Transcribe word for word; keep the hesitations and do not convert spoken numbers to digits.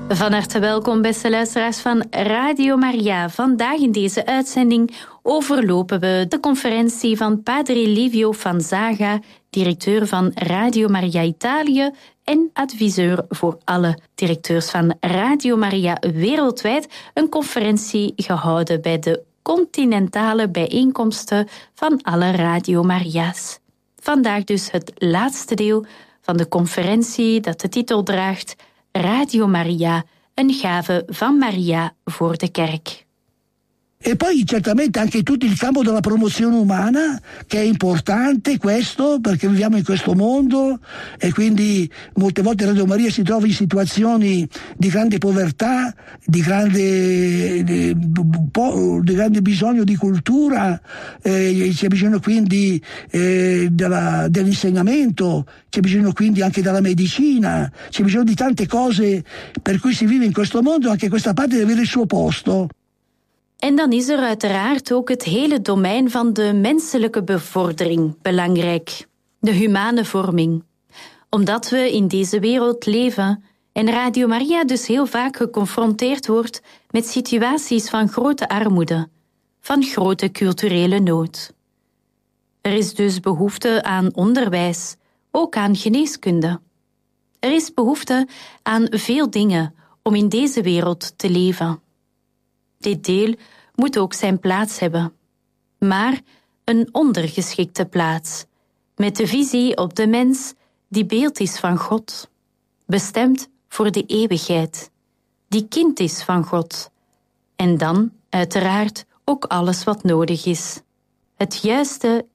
Van harte welkom, beste luisteraars van Radio Maria. Vandaag in deze uitzending overlopen we de conferentie van Padre Livio Fanzaga, directeur van Radio Maria Italië en adviseur voor alle directeurs van Radio Maria wereldwijd. Een conferentie gehouden bij de continentale bijeenkomsten van alle Radio Maria's. Vandaag dus het laatste deel van de conferentie dat de titel draagt Radio Maria, een gave van Maria voor de kerk. E poi certamente anche tutto il campo della promozione umana, che è importante questo, perché viviamo in questo mondo e quindi molte volte Radio Maria si trova in situazioni di grande povertà, di grande, di, di grande bisogno di cultura, eh, c'è bisogno quindi eh, della, dell'insegnamento, c'è bisogno quindi anche della medicina, c'è bisogno di tante cose per cui si vive in questo mondo, anche questa parte deve avere il suo posto. En dan is er uiteraard ook het hele domein van de menselijke bevordering belangrijk. De humane vorming. Omdat we in deze wereld leven en Radio Maria dus heel vaak geconfronteerd wordt met situaties van grote armoede, van grote culturele nood. Er is dus behoefte aan onderwijs, ook aan geneeskunde. Er is behoefte aan veel dingen om in deze wereld te leven. Dit deel moet ook zijn plaats hebben, maar een ondergeschikte plaats, met de visie op de mens die beeld is van God, bestemd voor de eeuwigheid, die kind is van God, en dan uiteraard ook alles wat nodig is. Het juiste